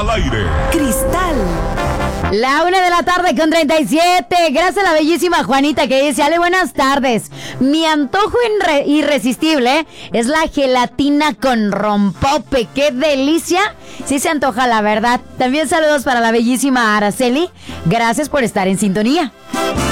al aire. Cristal. La 1:37 a.m. Gracias a la bellísima Juanita que dice: Ale, buenas tardes. Mi antojo irresistible es la gelatina con rompope. ¡Qué delicia! Sí se antoja, la verdad. También saludos para la bellísima Araceli. Gracias por estar en sintonía.